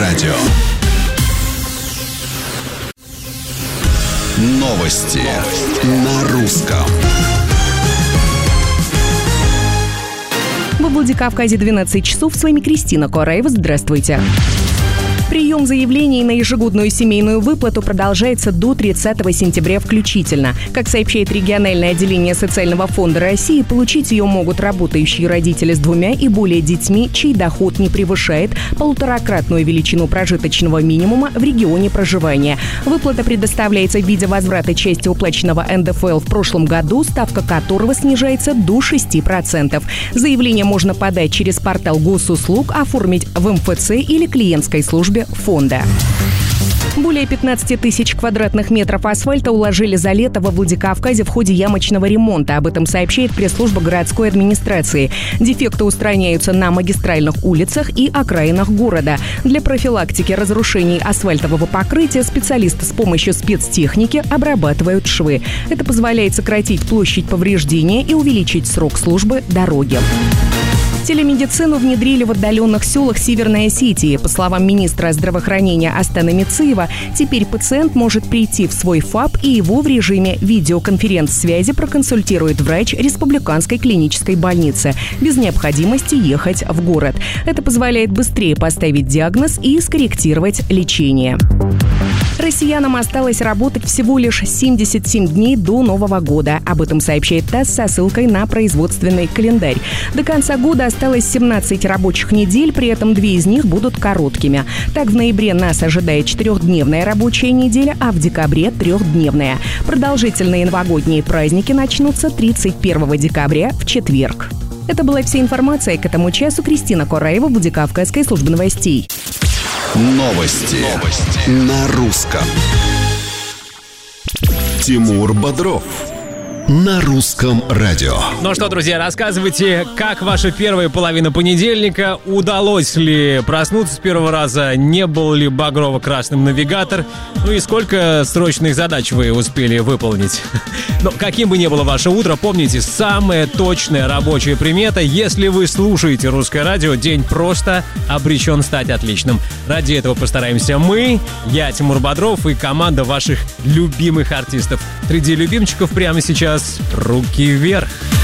радио. Новости на русском. Во Владикавказе 12 часов. С вами Кристина Кораева. Здравствуйте. Прием заявлений на ежегодную семейную выплату продолжается до 30 сентября включительно. Как сообщает региональное отделение Социального фонда России, получить ее могут работающие родители с 2 и более детьми, чей доход не превышает 1,5-кратную величину прожиточного минимума в регионе проживания. Выплата предоставляется в виде возврата части уплаченного НДФЛ в прошлом году, ставка которого снижается до 6%. Заявление можно подать через портал госуслуг, оформить в МФЦ или клиентской службе фонда. Более 15 тысяч квадратных метров асфальта уложили за лето во Владикавказе в ходе ямочного ремонта. Об этом сообщает пресс-служба городской администрации. Дефекты устраняются на магистральных улицах и окраинах города. Для профилактики разрушений асфальтового покрытия специалисты с помощью спецтехники обрабатывают швы. Это позволяет сократить площадь повреждения и увеличить срок службы дороги. Телемедицину внедрили в отдаленных селах Северной Осетии. По словам министра здравоохранения Астана Мицеева, теперь пациент может прийти в свой ФАП, и его в режиме видеоконференц-связи проконсультирует врач Республиканской клинической больницы, без необходимости ехать в город. Это позволяет быстрее поставить диагноз и скорректировать лечение. Россиянам осталось работать всего лишь 77 дней до Нового года. Об этом сообщает ТАСС со ссылкой на производственный календарь. До конца года осталось 17 рабочих недель, при этом 2 из них будут короткими. Так, в ноябре нас ожидает 4-дневная рабочая неделя, а в декабре 3-дневная. Продолжительные новогодние праздники начнутся 31 декабря в четверг. Это была вся информация к этому часу. Кристина Кораева, Владикавказская служба новостей. Новости на русском. Тимур Бодров на русском радио. Ну что, друзья, рассказывайте, как ваша первая половина понедельника, удалось ли проснуться с первого раза, не был ли багрово-красным навигатор, ну и сколько срочных задач вы успели выполнить. Но каким бы ни было ваше утро, помните, самая точная рабочая примета: если вы слушаете русское радио, день просто обречен стать отличным. Ради этого постараемся мы, я, Тимур Бодров, и команда ваших любимых артистов. Среди любимчиков прямо сейчас руки вверх.